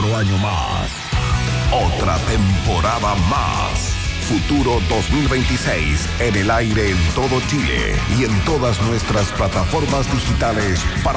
otro año más. Otra temporada más. Futuro 2026 en el aire en todo Chile y en todas nuestras plataformas digitales para